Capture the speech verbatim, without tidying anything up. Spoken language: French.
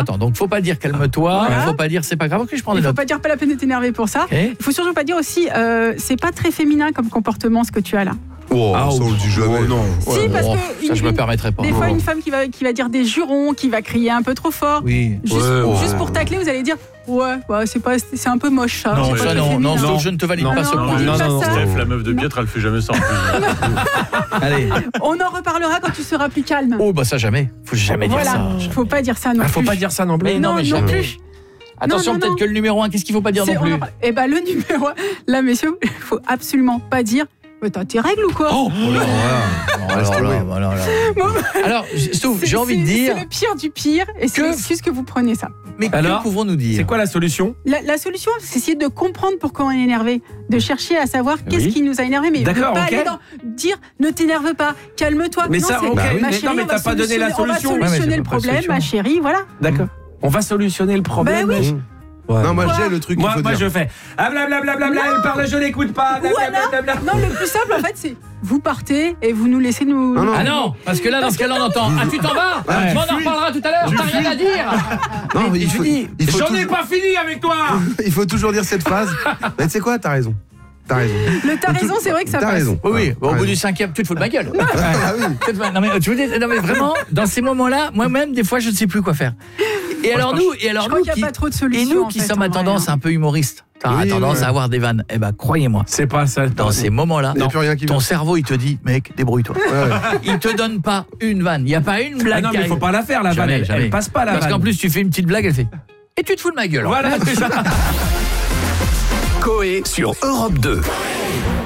attends, donc faut pas dire calme-toi, Voilà. faut pas dire c'est pas grave, ok, je prends des Il faut notes. pas dire pas la peine de t'énerver pour ça. Okay. Il faut surtout pas dire aussi, euh, c'est pas très féminin comme comportement ce que tu as là. Oh, Ah, ça on le dit jamais. Oh, non. Si, parce Oh, que ça une- je me une- permettrais pas. des fois Oh. une femme qui va qui va dire des jurons, qui va crier un peu trop fort. Oui. Juste, Ouais, juste ouais. pour tacler, vous allez dire ouais, ouais c'est pas c'est un peu moche ça. Non, c'est mais pas Ça très non, non, féminin. non, je ne te valide Non, pas ce non, point. non, non, pas non, ça. Steph, la meuf de Pietre, elle fait jamais ça en plus. Allez. On en reparlera quand tu seras plus calme. Oh bah ça jamais. Faut jamais dire voilà, ça. jamais. faut pas dire ça non Ah, faut plus. pas dire ça non plus. Mais non, non, mais non jamais. plus. Attention, Non, non, peut-être non. que le numéro un, qu'est-ce qu'il faut pas dire C'est- non plus? on en- Eh ben le numéro un, là messieurs, il faut absolument pas dire mais t'as tes règles ou quoi? Oh, oh là là. Voilà. Alors là, oui. voilà, là. Bon, Alors, Stouff, C'est- j'ai envie de c'est- dire, c'est le pire du pire et c'est Que- l'excuse que vous prenez ça. mais Alors, que pouvons-nous dire? C'est quoi la solution? La, la solution, c'est essayer de comprendre pourquoi on est énervé, de chercher à savoir qu'est-ce Oui. qui nous a énervé, mais D'accord, ne pas ok. aller dans dire ne t'énerve pas, calme-toi. Mais non, ça, c'est- ok, ma mais chérie, non, mais on t'as va pas donné la solutionner- On va solution. Ouais, mais solutionner j'ai le pas de problème, solution. ma chérie, voilà. D'accord. On va solutionner le problème. Ben oui. Ouais. Non, moi Quoi j'ai le truc qu'il Moi, faut moi dire. je fais ah blablabla, elle parle, je l'écoute pas. Ou alors, blablabla. non, le plus simple en fait, c'est vous partez et vous nous laissez nous. Non, non. Ah non, parce que là, dans ce cas-là, on entend. Ah, tu t'en vas? Ouais. Mais on en reparlera tout à l'heure, t'as rien à dire. Non, mais Et il je faut, dis, il faut J'en ai toujours- pas fini avec toi. il faut toujours dire cette phrase. Mais tu sais quoi, t'as raison. T'as raison. Le t'as raison, c'est vrai que ça T'as passe. raison. Oui, oui. Ouais, Bon, au t'as bout du raison. cinquième, tu te fous de ma gueule. Ah oui. Non mais, tu veux dire, non mais vraiment, dans ces moments-là, moi-même, des fois, je ne sais plus quoi faire. Et alors nous, et alors Je crois nous qu'il n'y a qui, pas trop de et solutions. nous en qui fait, sommes à en vrai, tendance hein. un peu humoriste, à Oui, tendance oui. à avoir des vannes. Eh ben, croyez-moi, C'est pas ça. dans ces moments-là, Il n'y a plus rien qui ton vient. cerveau, il te dit, mec, débrouille-toi. Ouais, ouais. Il te donne pas une vanne. Il y a pas une Ah blague. non, qui mais faut arrive. pas la faire la vanne. Jamais, Elle, jamais. elle passe pas la Parce vanne. qu'en plus, tu fais une petite blague, elle fait. Et tu te fous de ma gueule. Voilà, c'est ça. Coé sur Europe deux.